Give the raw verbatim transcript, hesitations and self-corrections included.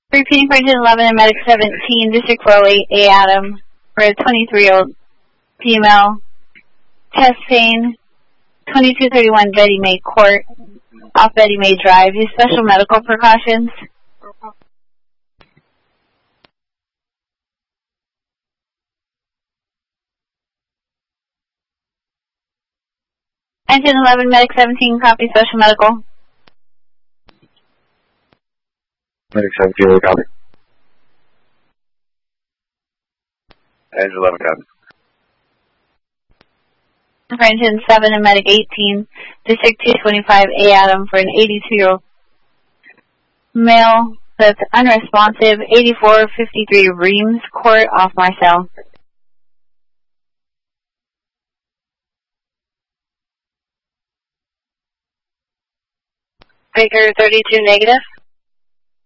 Repeating for engine eleven and medic seventeen, District four oh eight, A. Adam, for a twenty-three-year-old female, chest pain, twenty-two thirty-one Betty May Court, off Betty May Drive. Use special medical precautions. Engine eleven, medic seventeen, copy special medical. Medic seventeen, copy. Engine eleven, copy. For engine seven and medic eighteen, District two twenty-five, A. Adam, for an eighty-two-year-old male that's unresponsive, eighty-four fifty-three Reams Court, off Marcel. Baker thirty-two negative.